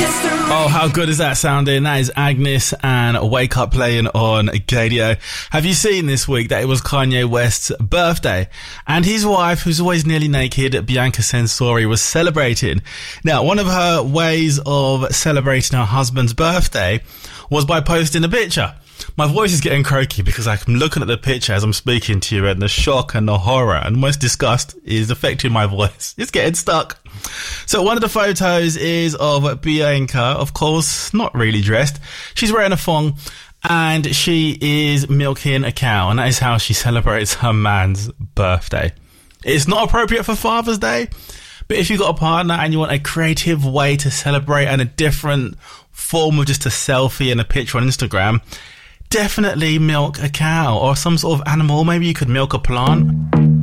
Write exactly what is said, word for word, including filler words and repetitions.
Oh, how good is that sounding? That is Agnes and Wake Up playing on Gadio. Have you seen this week that it was Kanye West's birthday? And his wife, who's always nearly naked, Bianca Censori, was celebrating. Now, one of her ways of celebrating her husband's birthday was by posting a picture. My voice is getting croaky because I'm looking at the picture as I'm speaking to you, and the shock and the horror and most disgust is affecting my voice. It's getting stuck. So one of the photos is of Bianca, of course, not really dressed. She's wearing a thong and she is milking a cow, and that is how she celebrates her man's birthday. It's not appropriate for Father's Day, but if you've got a partner and you want a creative way to celebrate and a different form of just a selfie and a picture on Instagram, definitely milk a cow or some sort of animal. Maybe you could milk a plant.